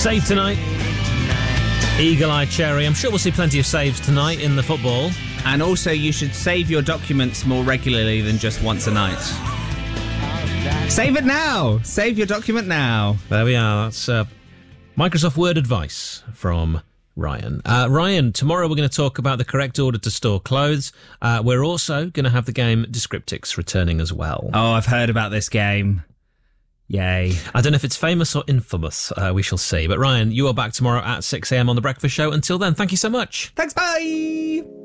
Save tonight. Eagle Eye Cherry. I'm sure we'll see plenty of saves tonight in the football. And also, you should save your documents more regularly than just once a night. Save it now! Save your document now. There we are. That's Microsoft Word advice from Ryan. Ryan, tomorrow we're going to talk about the correct order to store clothes. We're also going to have the game Descriptix returning as well. Oh, I've heard about this game. Yay. I don't know if it's famous or infamous. We shall see. But Ryan, you are back tomorrow at 6 a.m. on The Breakfast Show. Until then, thank you so much. Thanks, bye!